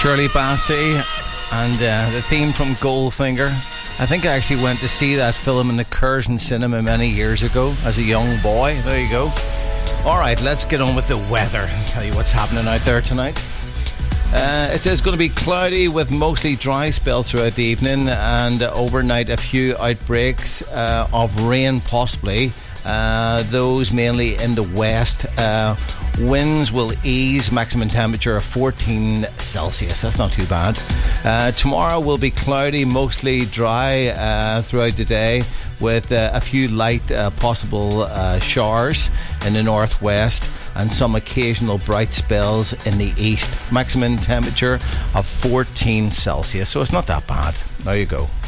Shirley Bassey and the theme from Goldfinger. I think I actually went to see that film in the Curzon Cinema many years ago as a young boy. There you go. Alright, let's get on with the weather and tell you what's happening out there tonight. It says going to be cloudy with mostly dry spells throughout the evening, and overnight a few outbreaks of rain possibly. Those mainly in the west. Winds will ease, maximum temperature of 14 Celsius. That's not too bad. Tomorrow will be cloudy, mostly dry throughout the day, with a few light possible showers in the northwest and some occasional bright spells in the east. Maximum temperature of 14 Celsius. So it's not that bad. There you go.